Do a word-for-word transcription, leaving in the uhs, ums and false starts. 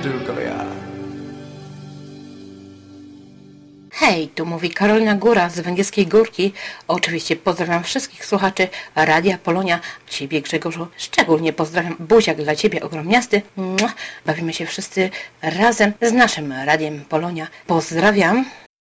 tylko ja. Hej, tu mówi Karolina Góra z Węgierskiej Górki. Oczywiście pozdrawiam wszystkich słuchaczy Radia Polonia. Ciebie, Grzegorzu, szczególnie pozdrawiam. Buziak dla Ciebie ogromniasty. Bawimy się wszyscy razem z naszym Radiem Polonia. Pozdrawiam.